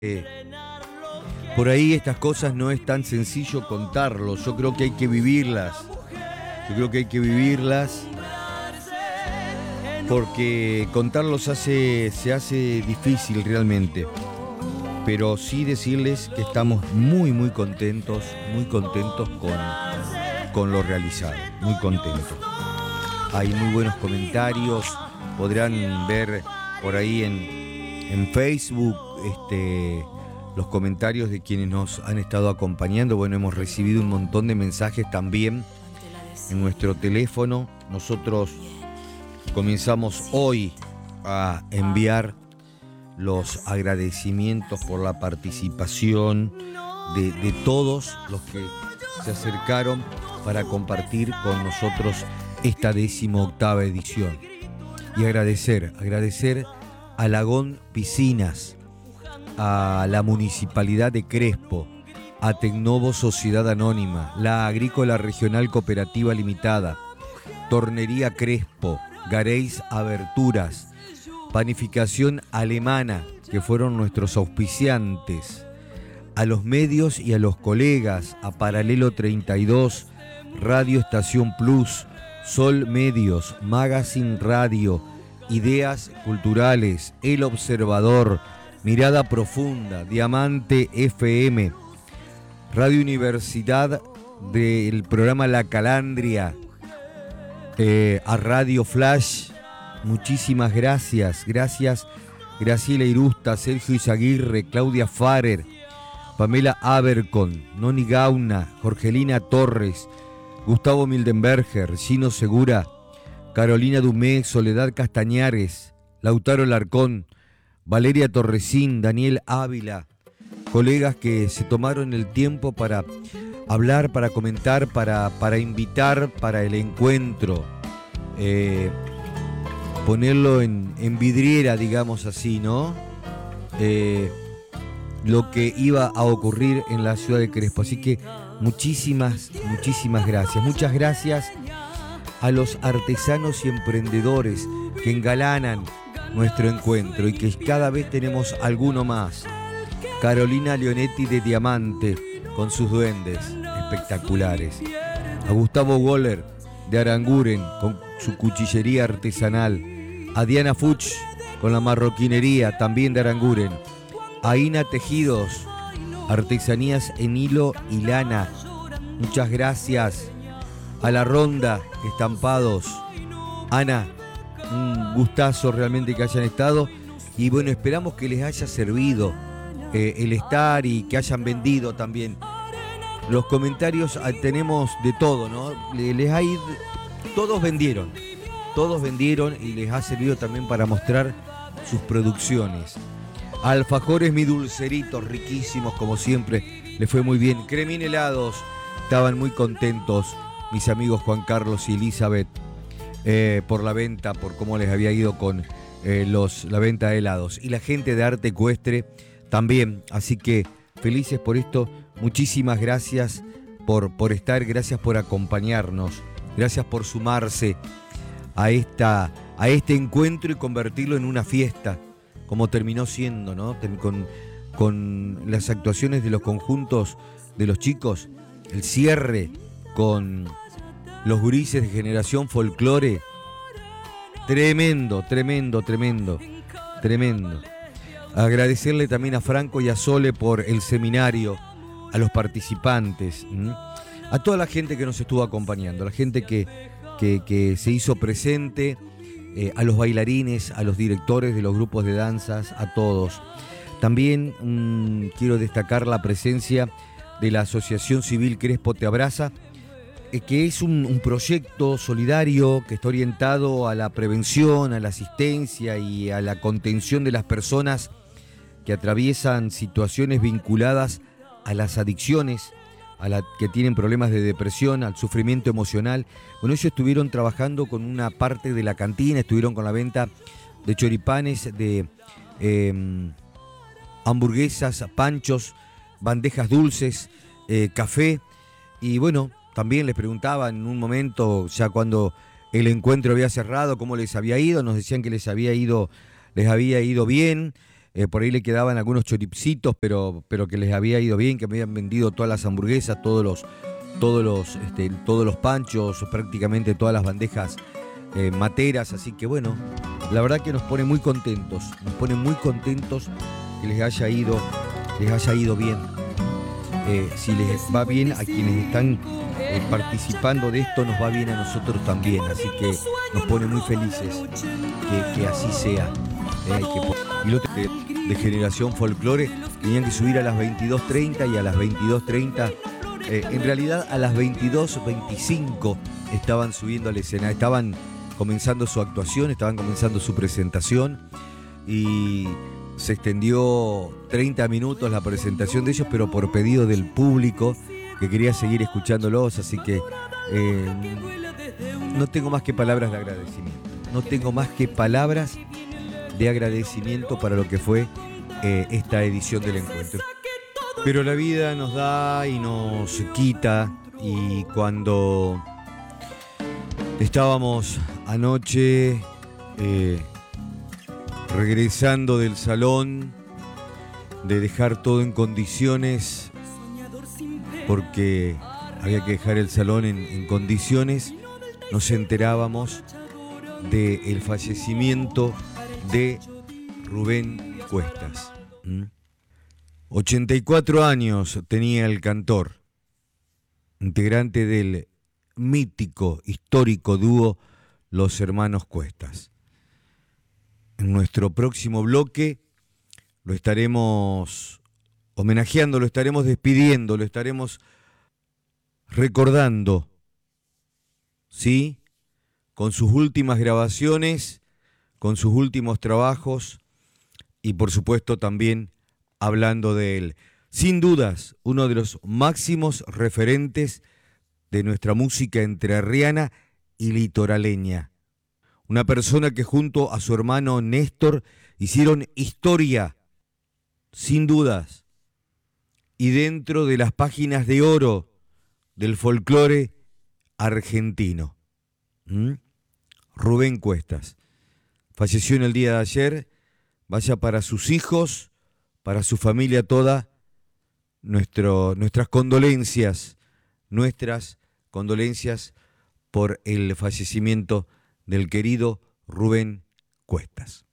Por ahí estas cosas no es tan sencillo contarlos. Yo creo que hay que vivirlas. Yo creo que hay que vivirlas porque contarlos se hace difícil realmente. Pero sí decirles que estamos muy contentos con lo realizado. Muy contentos. Hay muy buenos comentarios. Podrán ver por ahí en Facebook los comentarios de quienes nos han estado acompañando. Bueno, hemos recibido un montón de mensajes también en nuestro teléfono. Nosotros comenzamos hoy a enviar los agradecimientos por la participación de todos los que se acercaron para compartir con nosotros esta 18ª edición. Y agradecer a Lagón Piscinas, a la Municipalidad de Crespo, a Tecnovo Sociedad Anónima, la Agrícola Regional Cooperativa Limitada, Tornería Crespo, Gareis Aberturas, Panificación Alemana, que fueron nuestros auspiciantes, a los medios y a los colegas, a Paralelo 32, Radio Estación Plus, Sol Medios, Magazine Radio, Ideas Culturales, El Observador, Mirada Profunda, Diamante FM, Radio Universidad del programa La Calandria, a Radio Flash. Muchísimas gracias. Gracias Graciela Irusta, Sergio Izaguirre, Claudia Farer, Pamela Abercon, Noni Gauna, Jorgelina Torres, Gustavo Mildenberger, Gino Segura, Carolina Dumé, Soledad Castañares, Lautaro Larcón, Valeria Torresín, Daniel Ávila, colegas que se tomaron el tiempo para hablar, para comentar, para invitar para el encuentro, ponerlo en vidriera, digamos así, ¿no? Lo que iba a ocurrir en la ciudad de Crespo. Así que muchísimas gracias. Muchas gracias a los artesanos y emprendedores que engalanan nuestro encuentro y que cada vez tenemos alguno más. Carolina Leonetti de Diamante con sus duendes espectaculares. A Gustavo Goller de Aranguren con su cuchillería artesanal. A Diana Fuch con la marroquinería también de Aranguren. A Ina Tejidos, artesanías en hilo y lana. Muchas gracias. A La Ronda Estampados. Ana, un gustazo realmente que hayan estado. Y bueno, esperamos que les haya servido el estar y que hayan vendido también. Los comentarios tenemos de todo, ¿no? Todos vendieron y les ha servido también para mostrar sus producciones. Alfajores Mi Dulceritos, riquísimos como siempre, les fue muy bien. Cremín Helados, estaban muy contentos mis amigos Juan Carlos y Elizabeth por la venta, por cómo les había ido con la venta de helados. Y la gente de Arte Ecuestre también, así que felices por esto. Muchísimas gracias por estar, gracias por acompañarnos, gracias por sumarse a este encuentro y convertirlo en una fiesta, como terminó siendo, ¿no? Con las actuaciones de los conjuntos de los chicos, el cierre con los gurises de Generación Folclore. Tremendo. Agradecerle también a Franco y a Sole por el seminario, a los participantes, a toda la gente que nos estuvo acompañando, a la gente que se hizo presente, a los bailarines, a los directores de los grupos de danzas, a todos. También quiero destacar la presencia de la Asociación Civil Crespo Te Abraza, que es un proyecto solidario que está orientado a la prevención, a la asistencia y a la contención de las personas que atraviesan situaciones vinculadas a las adicciones, que tienen problemas de depresión, al sufrimiento emocional. Bueno, ellos estuvieron trabajando con una parte de la cantina, estuvieron con la venta de choripanes, de hamburguesas, panchos, bandejas dulces, café. Y bueno, también les preguntaba en un momento, ya cuando el encuentro había cerrado, cómo les había ido. Nos decían que les había ido bien. por ahí le quedaban algunos choripsitos, pero que les había ido bien, que me habían vendido todas las hamburguesas, todos los panchos, prácticamente todas las bandejas materas, así que bueno, la verdad que nos pone muy contentos que les haya ido bien. Si les va bien a quienes están participando de esto, nos va bien a nosotros también, así que nos pone muy felices que así sea. Y los de Generación Folclore tenían que subir a las 22:30 y a las 22:30, en realidad a las 22:25 estaban subiendo al escenario, estaban comenzando su actuación, estaban comenzando su presentación y se extendió 30 minutos la presentación de ellos, pero por pedido del público que quería seguir escuchándolos, así que no tengo más que palabras de agradecimiento. No tengo más que palabras de agradecimiento para lo que fue esta edición del encuentro. Pero la vida nos da y nos quita, y cuando estábamos anoche regresando del salón, de dejar todo en condiciones, porque había que dejar el salón en condiciones, nos enterábamos del fallecimiento de Rubén Cuestas. 84 años tenía el cantor, integrante del mítico, histórico dúo Los Hermanos Cuestas. En nuestro próximo bloque lo estaremos homenajeando, lo estaremos despidiendo, lo estaremos recordando, ¿sí? Con sus últimas grabaciones, con sus últimos trabajos y por supuesto también hablando de él. Sin dudas, uno de los máximos referentes de nuestra música entrerriana y litoraleña. Una persona que junto a su hermano Néstor hicieron historia, sin dudas, y dentro de las páginas de oro del folclore argentino. Rubén Cuestas falleció en el día de ayer. Vaya para sus hijos, para su familia toda, nuestras condolencias por el fallecimiento del querido Rubén Cuestas.